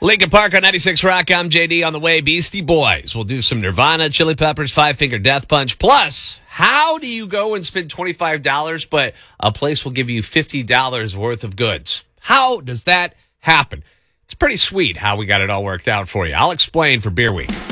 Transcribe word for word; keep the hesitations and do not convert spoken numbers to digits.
Lincoln Park on ninety-six Rock. I'm J D. On the way, Beastie Boys. We'll do some Nirvana, Chili Peppers, Five Finger Death Punch. Plus, how do you go and spend twenty-five dollars, but a place will give you fifty dollars worth of goods? How does that happen? It's pretty sweet how we got it all worked out for you. I'll explain for Beer Week.